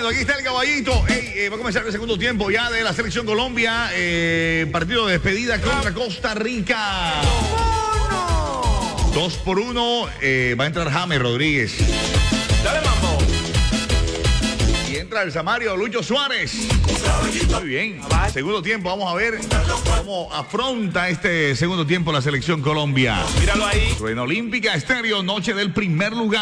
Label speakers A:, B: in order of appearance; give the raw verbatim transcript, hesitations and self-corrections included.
A: aquí está el caballito. Ey, eh, va a comenzar el segundo tiempo ya de la Selección Colombia. Eh, partido de despedida contra Costa Rica. Dos por uno. Eh, va a entrar James Rodríguez.
B: Dale, mambo.
A: Y entra el Samario Lucho Suárez. Muy bien. Segundo tiempo. Vamos a ver cómo afronta este segundo tiempo la Selección Colombia.
B: Míralo ahí.
A: En Olímpica Estéreo, noche del primer lugar.